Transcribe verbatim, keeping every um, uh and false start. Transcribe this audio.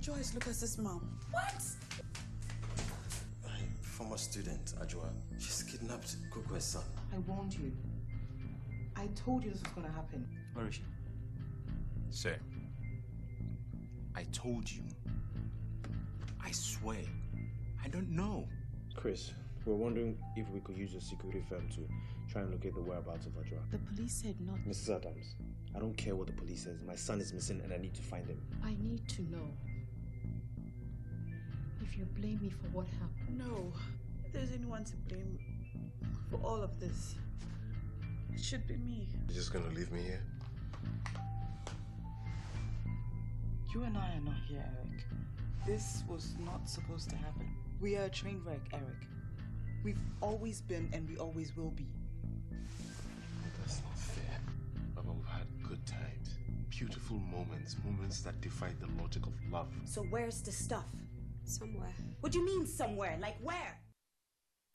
Ajua is Lucas's mom. What? My former student, Ajua, she's kidnapped Kukwe's son. I warned you. I told you this was gonna happen. Where is she? Sir, I told you. I swear, I don't know. Chris, we're wondering if we could use a security firm to try and locate the whereabouts of Ajua. The police said not. Missus Adams, I don't care what the police says. My son is missing and I need to find him. I need to know. If you blame me for what happened. No. If there's anyone to blame for all of this, it should be me. You're just gonna leave me here? You and I are not here, Eric. This was not supposed to happen. We are a train wreck, Eric. We've always been and we always will be. That's not fair. Mama, we've had good times. Beautiful moments. Moments that defied the logic of love. So where's the stuff? Somewhere. What do you mean somewhere? Like where?